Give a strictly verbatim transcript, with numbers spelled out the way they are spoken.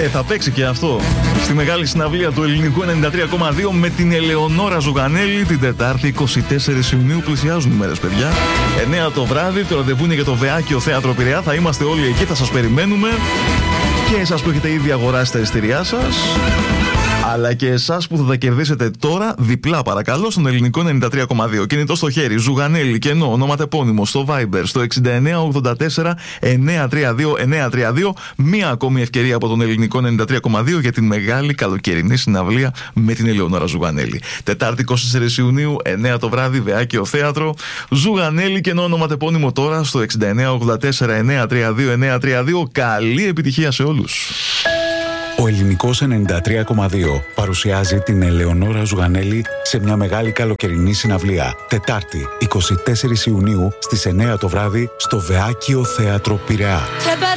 Ε, θα παίξει και αυτό στη μεγάλη συναυλία του Ελληνικού ενενήντα τρία κόμμα δύο με την Ελεονόρα Ζουγανέλη την Τετάρτη είκοσι τέσσερις Ιουνίου. Πλησιάζουν οι μέρες, παιδιά. εννιά το βράδυ, το ραντεβού είναι για το Βεάκιο Θέατρο Πειραιά. Θα είμαστε όλοι εκεί, θα σας περιμένουμε. Και εσάς που έχετε ήδη αγοράσει τα εισιτήριά σας, αλλά και εσάς που θα τα κερδίσετε τώρα, διπλά παρακαλώ, στον Ελληνικό ενενήντα τρία κόμμα δύο. Κινητό στο χέρι, Ζουγανέλη, κενό, ονοματεπώνυμο, στο Viber, στο εξήντα εννιά ογδόντα τέσσερα εννιακόσια τριάντα δύο εννιακόσια τριάντα δύο. Μία ακόμη ευκαιρία από τον Ελληνικό ενενήντα τρία κόμμα δύο για την μεγάλη καλοκαιρινή συναυλία με την Ελεονόρα Ζουγανέλη. Τετάρτη είκοσι τέσσερις Ιουνίου, εννιά το βράδυ, Βεάκιο Θέατρο. Ζουγανέλη, κενό, ονοματεπώνυμο τώρα στο εξήντα εννιά ογδόντα τέσσερα εννιακόσια τριάντα δύο εννιακόσια τριάντα δύο. Καλή επιτυχία σε όλους. Ο Ελληνικός ενενήντα τρία κόμμα δύο παρουσιάζει την Ελεονόρα Ζουγανέλη σε μια μεγάλη καλοκαιρινή συναυλία. Τετάρτη, είκοσι τέσσερις Ιουνίου στις εννιά το βράδυ στο Βεάκιο Θέατρο Πειραιά.